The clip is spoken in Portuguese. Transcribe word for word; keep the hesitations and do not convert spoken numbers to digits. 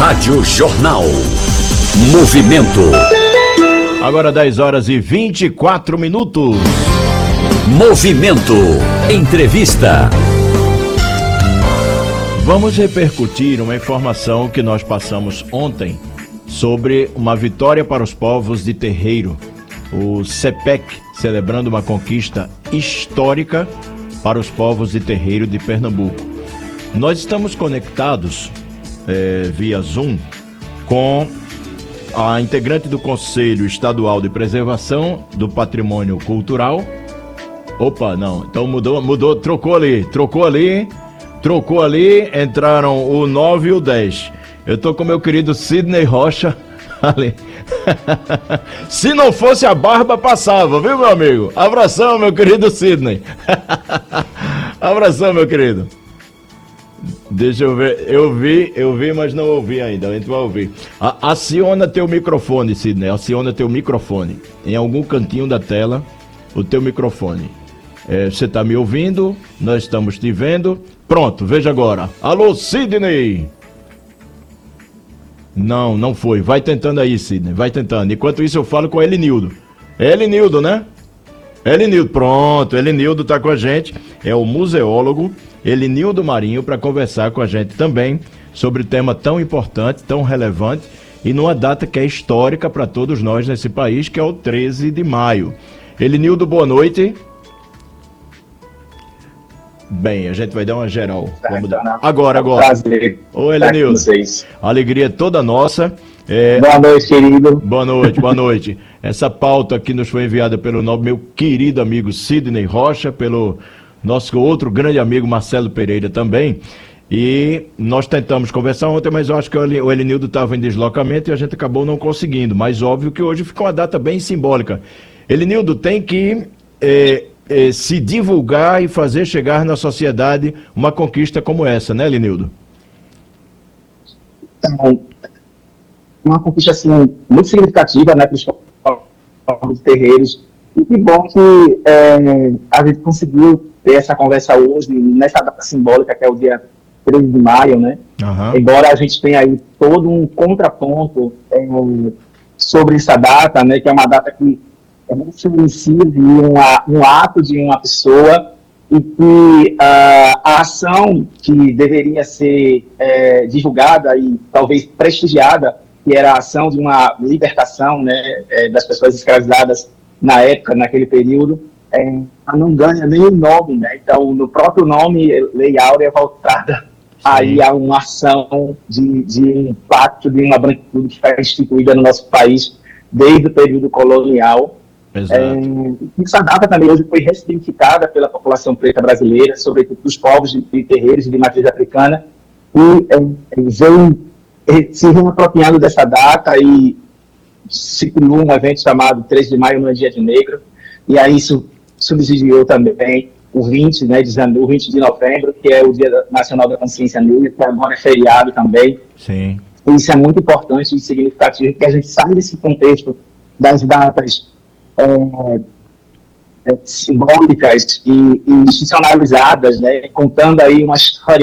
Rádio Jornal. Movimento. Agora dez horas e vinte e quatro minutos. Movimento. Entrevista. Vamos repercutir uma informação que nós passamos ontem sobre uma vitória para os povos de terreiro. O CEPEC celebrando uma conquista histórica para os povos de terreiro de Pernambuco. Nós estamos conectados é, via Zoom com a integrante do Conselho Estadual de Preservação do Patrimônio Cultural. Opa, não, então mudou, mudou, trocou ali, trocou ali, trocou ali, entraram o nove e o dez. Eu tô com meu querido Sidney Rocha ali. Se não fosse a barba, passava, viu, meu amigo? Abração, meu querido Sidney. Abração, meu querido. Deixa eu ver, eu vi, eu vi, mas não ouvi ainda, a gente vai ouvir. A, aciona teu microfone, Sidney, aciona teu microfone. Em algum cantinho da tela, o teu microfone. É, você está me ouvindo, nós estamos te vendo. Pronto, veja agora. Alô, Sidney! Não, não foi. Vai tentando aí, Sidney, vai tentando. Enquanto isso eu falo com Elinildo. É Elinildo, né? Elinildo, pronto, Elinildo está com a gente. É o museólogo Elinildo Marinho para conversar com a gente também sobre tema tão importante, tão relevante e numa data que é histórica para todos nós nesse país, que é o treze de maio. Elinildo, boa noite. Bem, a gente vai dar uma geral. Vamos dar. Agora, agora. Prazer. Ô, Elinildo, a alegria é toda nossa. É... Boa noite, querido. Boa noite, boa noite. Essa pauta aqui nos foi enviada pelo meu querido amigo Sidney Rocha, pelo nosso outro grande amigo Marcelo Pereira também. E nós tentamos conversar ontem, mas eu acho que o Elinildo estava em deslocamento e a gente acabou não conseguindo. Mas óbvio que hoje ficou uma data bem simbólica. Elinildo, tem que é, é, se divulgar e fazer chegar na sociedade uma conquista como essa, né, Elinildo? Então, uma conquista assim, muito significativa, né, para os povos terreiros. E que bom que é, a gente conseguiu ter essa conversa hoje, nessa data simbólica, que é o dia treze de maio, né? Uhum. Embora a gente tenha aí todo um contraponto é, sobre essa data, né, que é uma data que é muito silenciosa de uma, um ato de uma pessoa e que uh, a ação que deveria ser é, divulgada e talvez prestigiada, que era a ação de uma libertação, né, é, das pessoas escravizadas na época, naquele período, é, não ganha nem o nome, né? Então, no próprio nome, Lei Áurea é voltada aí a uma ação de, de impacto de uma branquitude que está instituída no nosso país desde o período colonial. Exato. É, essa data também hoje foi ressignificada pela população preta brasileira, sobretudo dos povos de, de terreiros de matriz africana, e é, vem se reapropriando dessa data e se criou um evento chamado treze de maio, no é Dia de Negro, e aí isso subsidiou também o vinte, né, de, o vinte de novembro, que é o Dia Nacional da Consciência Negra, que agora é feriado também. Sim. E isso é muito importante e significativo, que a gente sai desse contexto das datas é, é, simbólicas e, e institucionalizadas, né, contando aí uma história